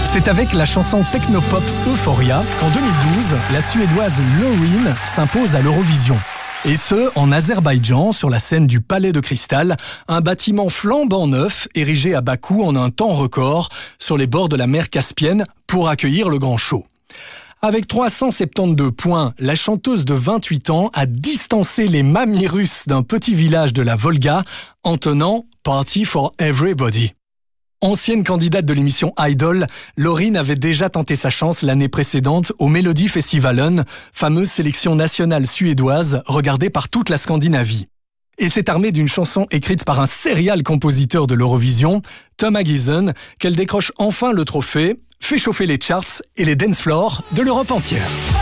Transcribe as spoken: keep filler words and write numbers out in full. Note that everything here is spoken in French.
C'est avec la chanson technopop Euphoria qu'en deux mille douze, la Suédoise Loreen s'impose à l'Eurovision. Et ce, en Azerbaïdjan, sur la scène du Palais de Cristal, un bâtiment flambant neuf, érigé à Bakou en un temps record, sur les bords de la mer Caspienne, pour accueillir le grand show. Avec trois cent soixante-douze points, la chanteuse de vingt-huit ans a distancé les mamies russes d'un petit village de la Volga, en tenant « Party for Everybody ». Ancienne candidate de l'émission Idol, Loreen avait déjà tenté sa chance l'année précédente au Melodifestivalen, fameuse sélection nationale suédoise regardée par toute la Scandinavie. Et c'est armée d'une chanson écrite par un serial compositeur de l'Eurovision, Tom Hageson, qu'elle décroche enfin le trophée, fait chauffer les charts et les dance floors de l'Europe entière.